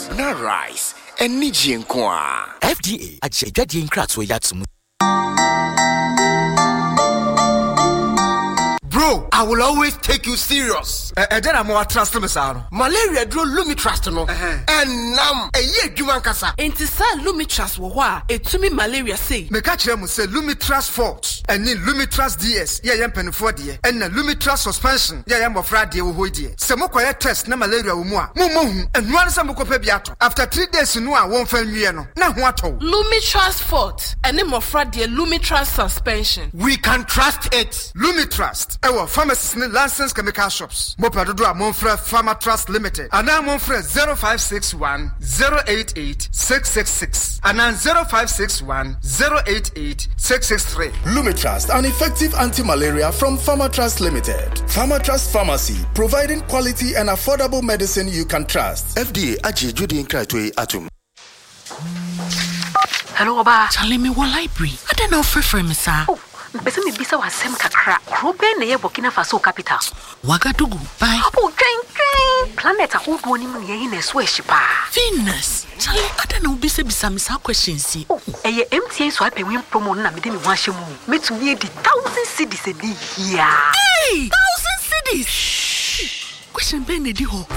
Abner Rice and Niji Nkwa. FDA ajejade nkratso yatum. Bro, I will always take you serious. Then I'm more trust me, sir. Malaria drew Lumitrust no. And nam a year Jumankasa. Intisa Lumitras wa etumi malaria say. Me catch them say Lumitras Forte and then Lumitras DS. Yeah, yam pen for dear. And the Lumitras suspension. Yeah, yam of Friday wo dear. Samoko test na malaria umwa. Mumu and one samoko pebiato. After 3 days no I won't fail me no. Na what? Lumitras Forte and then Mofradia Lumitras suspension. We can trust it. Lumitrust. Our pharmacists in licensed chemical shops. Mopa do a Monfre Pharma Trust Limited. And now Monfre 0561 088 666. And now 0561 088 663. Lumitrust, an effective anti-malaria from Pharma Trust Limited. Pharma Trust Pharmacy, providing quality and affordable medicine you can trust. FDA ajejade nkratso atum. Hello, Oba. Charlie me wa library. I don't know for me sir. Bese me bisa wa sem kakra. Krobe na ye Burkina Faso capital. Wagadugu. Bye. Oh, train. Planet ahodo ni mu ye na so ehyipa. Venus. Charlie, I don't know bisa me sa questions. Oh, eye MTN so ape win promo na me de me ho ahye mu. Metumi e di 1,000 cedis e bi here. Hey, 1,000 cedis. Question ben e di ho.